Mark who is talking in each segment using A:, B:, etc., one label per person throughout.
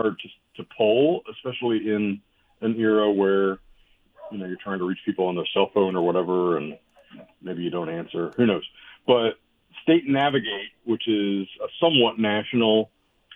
A: hard to poll, especially in an era where, you're trying to reach people on their cell phone or whatever, and maybe you don't answer. Who knows? But State Navigate, which is a somewhat national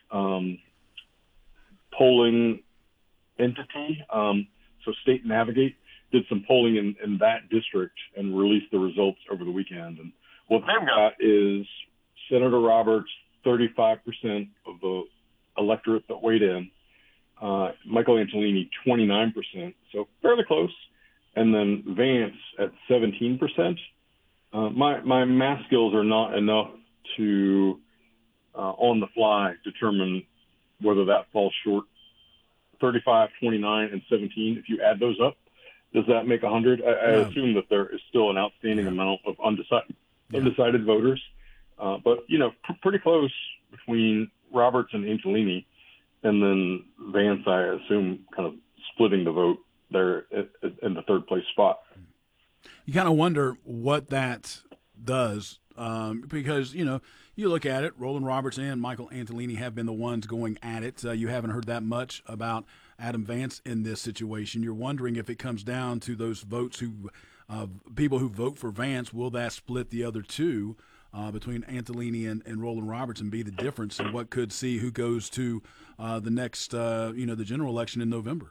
A: polling entity, so State Navigate did some polling in that district and released the results over the weekend. And what they've got is Senator Roberts, 35% of the electorate that weighed in, Michael Angelini, 29%, so fairly close, and then Vance at 17%. My math skills are not enough to, on the fly, determine whether that falls short. 35, 29, and 17, if you add those up, does that make 100? I assume that there is still an outstanding amount of undecided voters. But, pretty close between Roberts and Angelini, and then Vance, I assume, kind of splitting the vote there in the third place spot.
B: You kind of wonder what that does because, you look at it, Roland Roberts and Michael Angelini have been the ones going at it. You haven't heard that much about Adam Vance in this situation. You're wondering if it comes down to those votes people who vote for Vance, will that split the other two between Angelini and Roland Roberts and be the difference in what could see who goes to the next, the general election in November?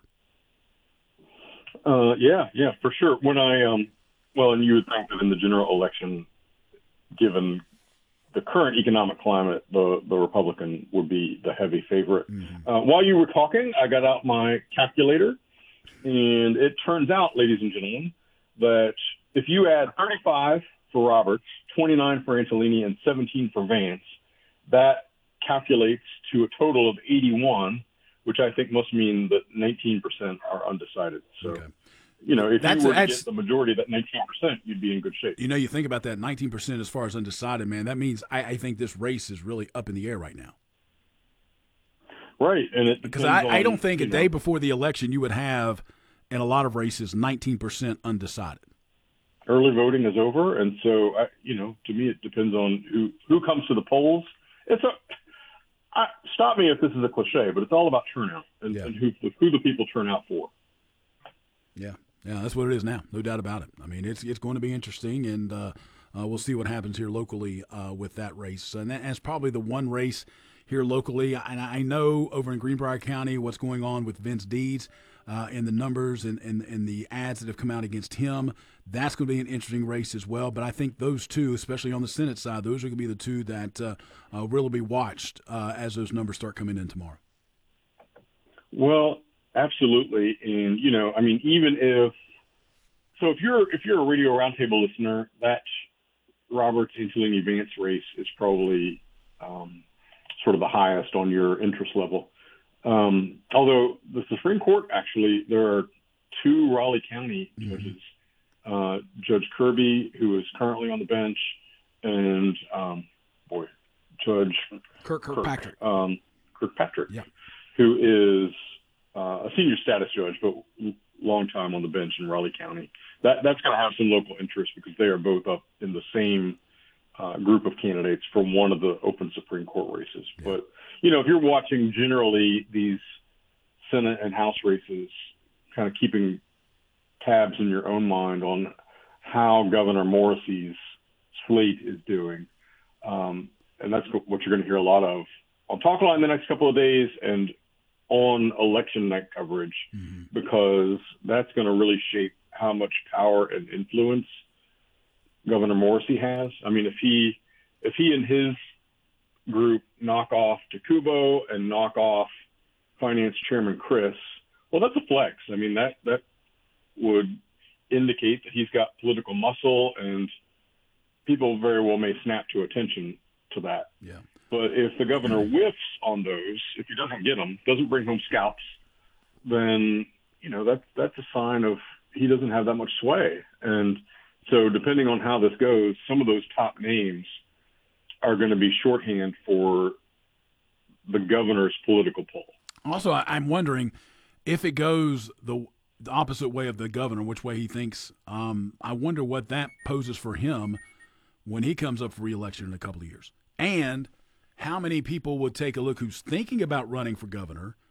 A: Yeah, for sure. When and you would think that in the general election, given the current economic climate, the Republican would be the heavy favorite. Mm-hmm. While you were talking, I got out my calculator, and it turns out, ladies and gentlemen, that if you add 35 for Roberts, 29 for Angelini, and 17 for Vance, that calculates to a total of 81, which I think must mean that 19% are undecided. So, if you were to get the majority of that 19%, you'd be in good shape.
B: You think about that 19% as far as undecided, man, that means I think this race is really up in the air right now.
A: Right. And
B: because I don't think a day before the election you would have, in a lot of races, 19% undecided.
A: Early voting is over, and so, to me it depends on who comes to the polls. Stop me if this is a cliche, but it's all about turnout and who the people turn out for.
B: Yeah, that's what it is now, no doubt about it. I mean, it's going to be interesting, and we'll see what happens here locally with that race. And that's probably the one race here locally. And I know over in Greenbrier County what's going on with Vince Deeds and the numbers and the ads that have come out against him. That's going to be an interesting race as well. But I think those two, especially on the Senate side, those are going to be the two that really be watched as those numbers start coming in tomorrow.
A: Well, absolutely. And, even if you're a Radio Roundtable listener, that Roberts Angelini Vance race is probably sort of the highest on your interest level. Although the Supreme Court, actually, there are two Raleigh County judges, Judge Kirby, who is currently on the bench, and Judge
B: Kirkpatrick.
A: Kirkpatrick,
B: yeah,
A: who is a senior status judge, but long time on the bench in Raleigh County. That's going to have some local interest because they are both up in the same group of candidates for one of the open Supreme Court races. Yeah. But, if you're watching generally these Senate and House races, kind of keeping tabs in your own mind on how Governor Morrissey's slate is doing, and that's what you're going to hear a lot of on Talk Line the next couple of days and on election night coverage, because that's going to really shape how much power and influence Governor Morrissey has. I mean, if he and his group knock off Takubo and knock off Finance Chairman Chris, well, that's a flex. I mean, that would indicate that he's got political muscle, and people very well may snap to attention to that.
B: Yeah.
A: But if the governor whiffs on those, if he doesn't get them, doesn't bring home scalps, then, that's a sign of he doesn't have that much sway. And so depending on how this goes, some of those top names are going to be shorthand for the governor's political pull.
B: Also, I'm wondering if it goes the opposite way of the governor, which way he thinks. I wonder what that poses for him when he comes up for re-election in a couple of years. And how many people would take a look who's thinking about running for governor